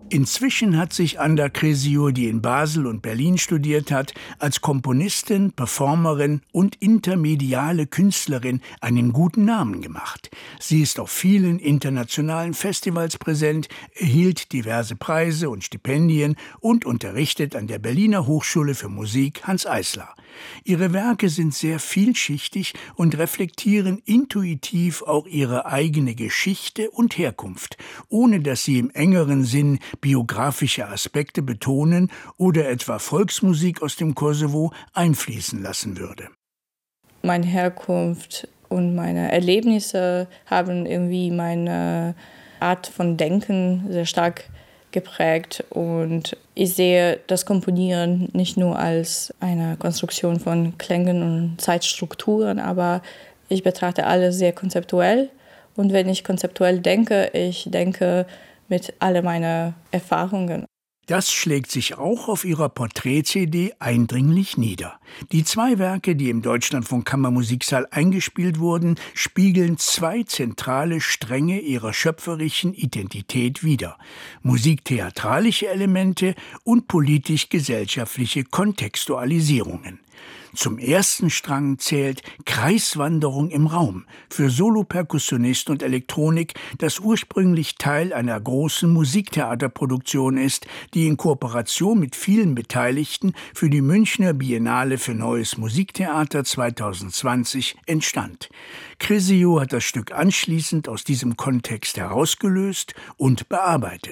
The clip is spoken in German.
Inzwischen hat sich Anda Cresio, die in Basel und Berlin studiert hat, als Komponistin, Performerin und intermediale Künstlerin einen guten Namen gemacht. Sie ist auf vielen internationalen Festivals präsent, erhielt diverse Preise und Stipendien und unterrichtet an der Berliner Hochschule für Musik Hanns Eisler. Ihre Werke sind sehr vielschichtig und reflektieren intuitiv auch ihre eigene Geschichte und Herkunft, ohne dass sie im engeren Sinn biografische Aspekte betonen oder etwa Volksmusik aus dem Kosovo einfließen lassen würde. Meine Herkunft und meine Erlebnisse haben irgendwie meine Art von Denken sehr stark geprägt, und ich sehe das Komponieren nicht nur als eine Konstruktion von Klängen und Zeitstrukturen, aber ich betrachte alles sehr konzeptuell, und wenn ich konzeptuell denke, ich denke mit all meinen Erfahrungen. Das schlägt sich auch auf ihrer Porträt-CD eindringlich nieder. Die 2 Werke, die im Deutschlandfunk Kammermusiksaal eingespielt wurden, spiegeln 2 zentrale Stränge ihrer schöpferischen Identität wider: musiktheatralische Elemente und politisch-gesellschaftliche Kontextualisierungen. Zum ersten Strang zählt Kreiswanderung im Raum für Soloperkussionist und Elektronik, das ursprünglich Teil einer großen Musiktheaterproduktion ist, die in Kooperation mit vielen Beteiligten für die Münchner Biennale für Neues Musiktheater 2020 entstand. Cresio hat das Stück anschließend aus diesem Kontext herausgelöst und bearbeitet.